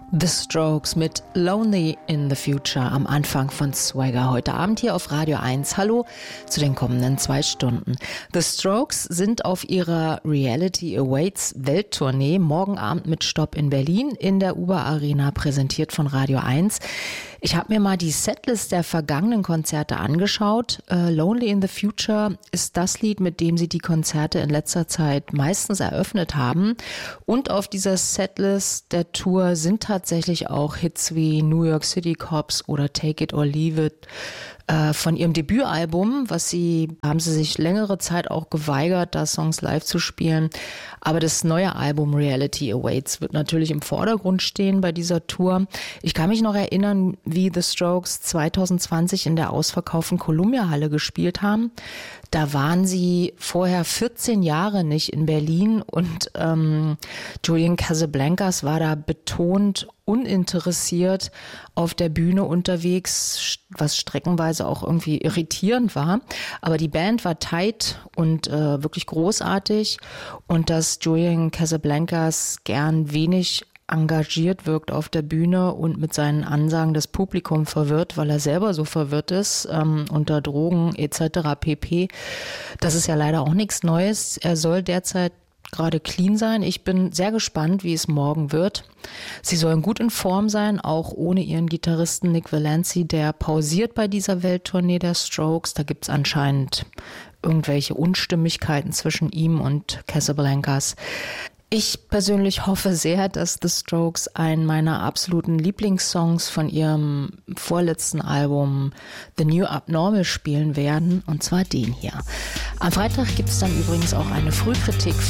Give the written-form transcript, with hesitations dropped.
The Strokes mit Lonely in the Future am Anfang von Swagger heute Abend hier auf Radio 1. Hallo zu den kommenden 2 Stunden. The Strokes sind auf ihrer Reality Awaits Welttournee morgen Abend mit Stopp in Berlin in der Uber Arena, präsentiert von Radio 1. Ich habe mir mal die Setlist der vergangenen Konzerte angeschaut. Lonely in the Future ist das Lied, mit dem sie die Konzerte in letzter Zeit meistens eröffnet haben. Und auf dieser Setlist der Tour sind tatsächlich auch Hits wie New York City Cops oder Take It or Leave It von ihrem Debütalbum, haben sie sich längere Zeit auch geweigert, da Songs live zu spielen. Aber das neue Album Reality Awaits wird natürlich im Vordergrund stehen bei dieser Tour. Ich kann mich noch erinnern, wie The Strokes 2020 in der ausverkauften Columbia-Halle gespielt haben. Da waren sie vorher 14 Jahre nicht in Berlin und Julian Casablancas war da betont uninteressiert auf der Bühne unterwegs, was streckenweise auch irgendwie irritierend war. Aber die Band war tight und wirklich großartig, und dass Julian Casablancas gern wenig engagiert wirkt auf der Bühne und mit seinen Ansagen das Publikum verwirrt, weil er selber so verwirrt ist, unter Drogen etc. pp. Das ist ja leider auch nichts Neues. Er soll derzeit gerade clean sein. Ich bin sehr gespannt, wie es morgen wird. Sie sollen gut in Form sein, auch ohne ihren Gitarristen Nick Valenci, der pausiert bei dieser Welttournee der Strokes. Da gibt es anscheinend irgendwelche Unstimmigkeiten zwischen ihm und Casablancas. Ich persönlich hoffe sehr, dass The Strokes einen meiner absoluten Lieblingssongs von ihrem vorletzten Album The New Abnormal spielen werden, und zwar den hier. Am Freitag gibt es dann übrigens auch eine Frühkritik